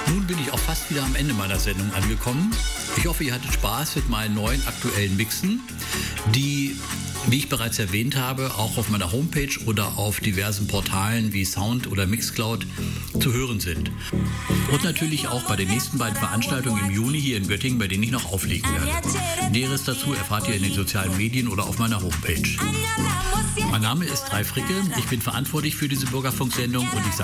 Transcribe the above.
Nun bin ich auch fast wieder am Ende meiner Sendung angekommen. Ich hoffe, ihr hattet Spaß mit meinen neuen aktuellen Mixen, die, wie ich bereits erwähnt habe, auch auf meiner Homepage oder auf diversen Portalen wie Sound oder Mixcloud zu hören sind. Und natürlich auch bei den nächsten beiden Veranstaltungen im Juni hier in Göttingen, bei denen ich noch auflegen werde. Näheres dazu erfahrt ihr in den sozialen Medien oder auf meiner Homepage. Mein Name ist Ralf Fricke, ich bin verantwortlich für diese Bürgerfunksendung und ich